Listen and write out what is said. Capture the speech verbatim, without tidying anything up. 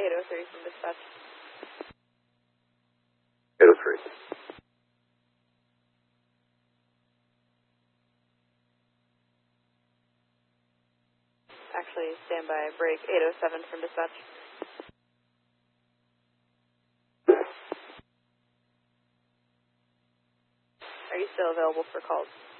eight oh three from dispatch. eight oh three. Actually, standby, break eight oh seven from dispatch. Are you still available for calls?